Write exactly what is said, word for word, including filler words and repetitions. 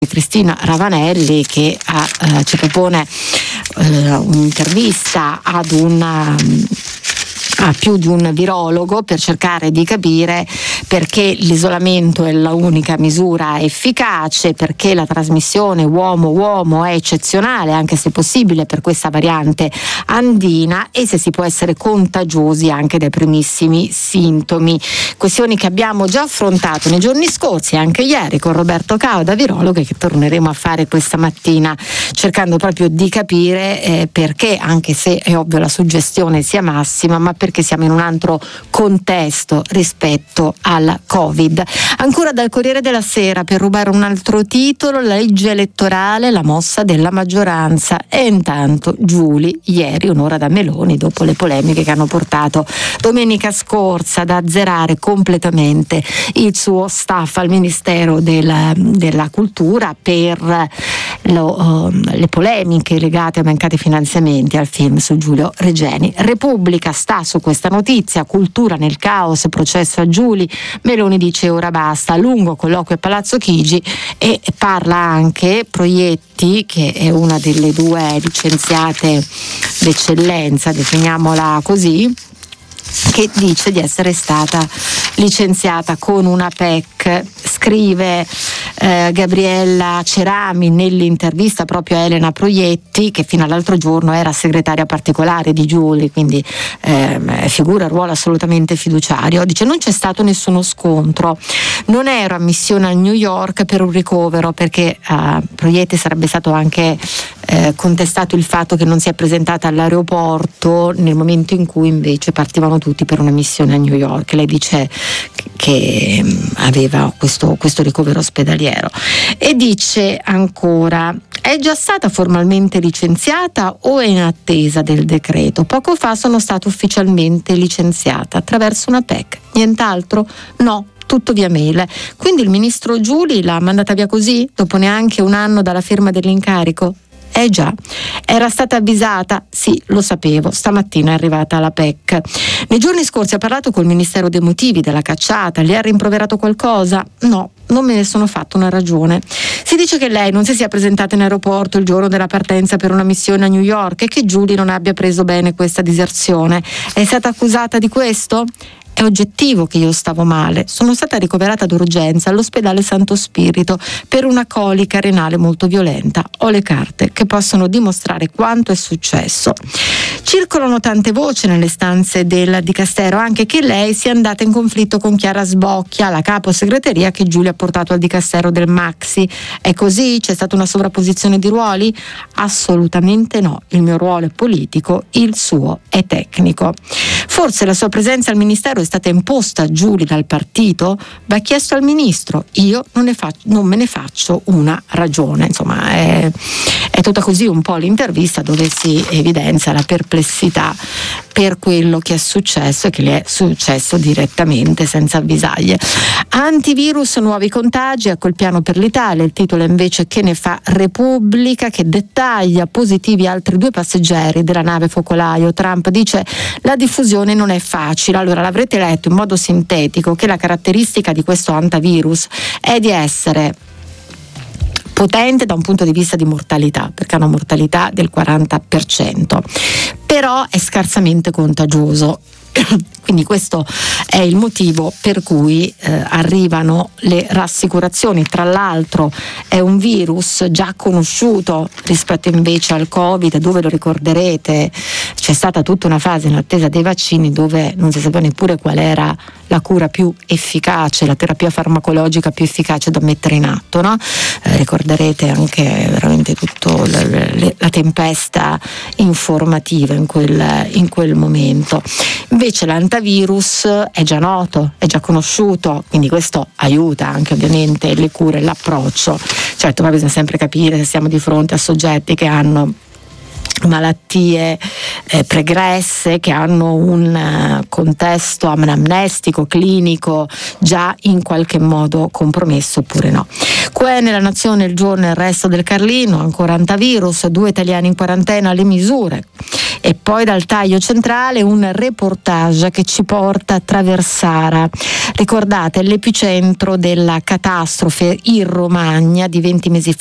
Cristina Ravanelli, che ha, eh, ci propone eh, un'intervista ad una a più di un virologo per cercare di capire perché l'isolamento è la unica misura efficace, perché la trasmissione uomo-uomo è eccezionale, anche se possibile per questa variante andina, e se si può essere contagiosi anche dai primissimi sintomi. Questioni che abbiamo già affrontato nei giorni scorsi, anche ieri, con Roberto Cauda, virologo, e che torneremo a fare questa mattina, cercando proprio di capire eh, perché, anche se è ovvio la suggestione sia massima, ma perché siamo in un altro contesto rispetto al Covid. Ancora dal Corriere della Sera, per rubare un altro titolo, la legge elettorale, la mossa della maggioranza. E intanto Giuli, ieri un'ora da Meloni, dopo le polemiche che hanno portato domenica scorsa ad azzerare completamente il suo staff al Ministero della, della Cultura per lo, uh, le polemiche legate a mancati finanziamenti al film su Giulio Regeni. Repubblica sta su questa notizia: cultura nel caos, processo a Giuli, Meloni dice ora basta, lungo colloquio a Palazzo Chigi, e parla anche Proietti, che è una delle due licenziate d'eccellenza, definiamola così, che dice di essere stata licenziata con una P E C. Scrive eh, Gabriella Cerami nell'intervista proprio a Elena Proietti, che fino all'altro giorno era segretaria particolare di Giuli, quindi eh, figura ruolo assolutamente fiduciario. Dice: non c'è stato nessuno scontro, non ero a missione a New York per un ricovero, perché a Proietti sarebbe stato anche eh, contestato il fatto che non si è presentata all'aeroporto nel momento in cui invece partivano tutti per una missione a New York. Lei dice che aveva questo, questo ricovero ospedaliero, e dice ancora: è già stata formalmente licenziata o è in attesa del decreto? Poco fa sono stata ufficialmente licenziata attraverso una P E C, nient'altro? No, tutto via mail. Quindi il ministro Giuli l'ha mandata via così, dopo neanche un anno dalla firma dell'incarico? Eh già, era stata avvisata? Sì, lo sapevo, stamattina è arrivata la P E C. Nei giorni scorsi ha parlato col Ministero dei motivi della cacciata, le ha rimproverato qualcosa? No, non me ne sono fatto una ragione. Si dice che lei non si sia presentata in aeroporto il giorno della partenza per una missione a New York e che Giuli non abbia preso bene questa diserzione. È stata accusata di questo? È oggettivo che io stavo male, sono stata ricoverata d'urgenza all'ospedale Santo Spirito per una colica renale molto violenta. Ho le carte che possono dimostrare quanto è successo. Circolano tante voci nelle stanze del Dicastero, anche che lei sia andata in conflitto con Chiara Sbocchia, la capo segreteria che Giulia ha portato al Dicastero del Maxi. È così? C'è stata una sovrapposizione di ruoli? Assolutamente no, il mio ruolo è politico, il suo è tecnico. Forse la sua presenza al Ministero è stata imposta a Giuli dal partito? Va chiesto al ministro, io non, ne faccio, non me ne faccio una ragione. Insomma, è, è tutta così un po' l'intervista, dove si evidenzia la perplessità per quello che è successo e che le è successo direttamente, senza avvisaglie. Antivirus, nuovi contagi, ecco il piano per l'Italia. Il titolo invece che ne fa Repubblica, che dettaglia positivi altri due passeggeri della nave focolaio. Trump dice la diffusione non è facile. Allora, l'avrete letto in modo sintetico che la caratteristica di questo antivirus è di essere potente da un punto di vista di mortalità, perché ha una mortalità del quaranta per cento, però è scarsamente contagioso. Quindi questo è il motivo per cui eh, arrivano le rassicurazioni. Tra l'altro è un virus già conosciuto rispetto invece al Covid, dove, lo ricorderete, c'è stata tutta una fase in attesa dei vaccini dove non si sapeva neppure qual era la cura più efficace, la terapia farmacologica più efficace da mettere in atto, no? Eh, ricorderete anche veramente tutta la, la, la tempesta informativa in quel, in quel momento. Invece l'antivirus è già noto, è già conosciuto, quindi questo aiuta anche ovviamente le cure, l'approccio. Certo, poi bisogna sempre capire se siamo di fronte a soggetti che hanno malattie eh, pregresse, che hanno un uh, contesto anamnestico, clinico già in qualche modo compromesso oppure no. Qua nella Nazione, il giorno e il resto del Carlino, ancora antivirus, due italiani in quarantena, le misure. E poi dal taglio centrale un reportage che ci porta a Traversara. Ricordate, l'epicentro della catastrofe in Romagna di venti mesi